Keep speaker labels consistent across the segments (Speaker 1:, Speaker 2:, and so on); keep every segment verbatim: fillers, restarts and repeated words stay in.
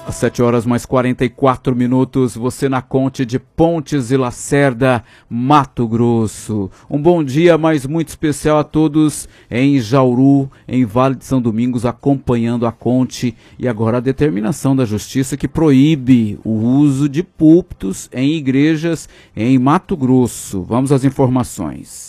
Speaker 1: Às sete horas mais quarenta e quatro minutos, você na Conte de Pontes e Lacerda, Mato Grosso. Um bom dia, mas muito especial a todos em Jauru, em Vale de São Domingos, acompanhando a Conte e agora a determinação da Justiça que proíbe o uso de púlpitos em igrejas em Mato Grosso. Vamos às informações.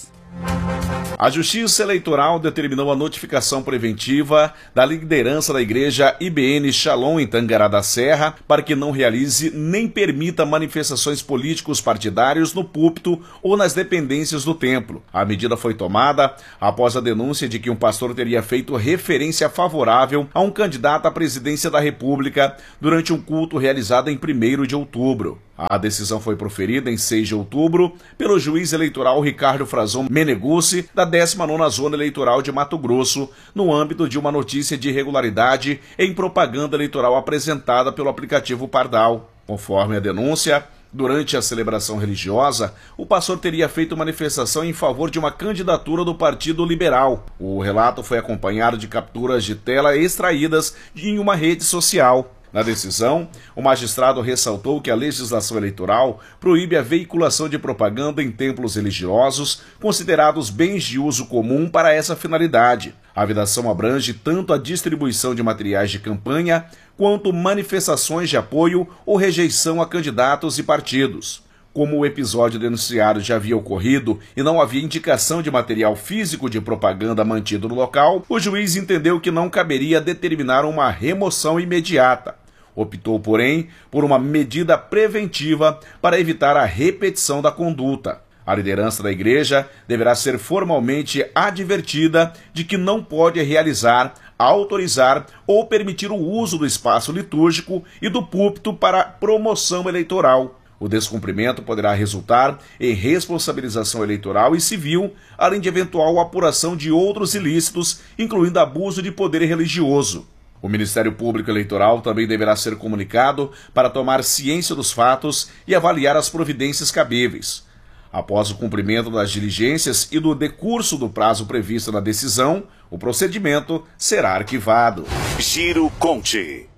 Speaker 2: A Justiça Eleitoral determinou a notificação preventiva da liderança da Igreja I B N Shalom em Tangará da Serra para que não realize nem permita manifestações políticos partidários no púlpito ou nas dependências do templo. A medida foi tomada após a denúncia de que um pastor teria feito referência favorável a um candidato à presidência da República durante um culto realizado em primeiro de outubro. A decisão foi proferida em seis de outubro pelo juiz eleitoral Ricardo Frazon Meneguzzi, da décima nona Zona Eleitoral de Mato Grosso, no âmbito de uma notícia de irregularidade em propaganda eleitoral apresentada pelo aplicativo Pardal. Conforme a denúncia, durante a celebração religiosa, o pastor teria feito manifestação em favor de uma candidatura do Partido Liberal. O relato foi acompanhado de capturas de tela extraídas em uma rede social. Na decisão, o magistrado ressaltou que a legislação eleitoral proíbe a veiculação de propaganda em templos religiosos considerados bens de uso comum para essa finalidade. A vedação abrange tanto a distribuição de materiais de campanha quanto manifestações de apoio ou rejeição a candidatos e partidos. Como o episódio denunciado já havia ocorrido e não havia indicação de material físico de propaganda mantido no local, o juiz entendeu que não caberia determinar uma remoção imediata. Optou, porém, por uma medida preventiva para evitar a repetição da conduta. A liderança da igreja deverá ser formalmente advertida de que não pode realizar, autorizar ou permitir o uso do espaço litúrgico e do púlpito para promoção eleitoral. O descumprimento poderá resultar em responsabilização eleitoral e civil, além de eventual apuração de outros ilícitos, incluindo abuso de poder religioso. O Ministério Público Eleitoral também deverá ser comunicado para tomar ciência dos fatos e avaliar as providências cabíveis. Após o cumprimento das diligências e do decurso do prazo previsto na decisão, o procedimento será arquivado.
Speaker 3: Giro Conte.